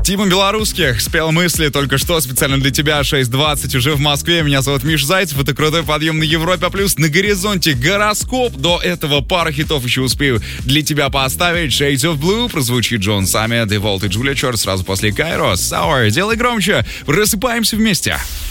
Тима Белорусских спел мысли только что специально для тебя. 6:20 уже в Москве. Меня зовут Миша Зайцев. Это крутой подъем на Европе+. На горизонте гороскоп. До этого пара хитов еще успею для тебя поставить. Shades of Blue прозвучит Джон Саммит, Devolted Джулия Чорт сразу после Кайро. Sour. Делай громче. Просыпаемся вместе.